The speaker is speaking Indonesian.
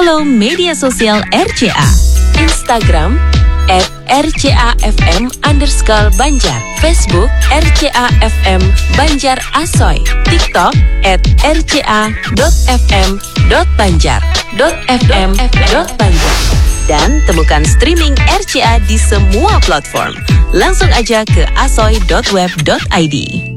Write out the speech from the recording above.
Follow media sosial RCA. Instagram @RCAFM_Banjar, Facebook RCAFM Banjar Asoy, TikTok @RCA.FM.Banjar, dan temukan streaming RCA di semua platform. Langsung aja ke asoy.web.id.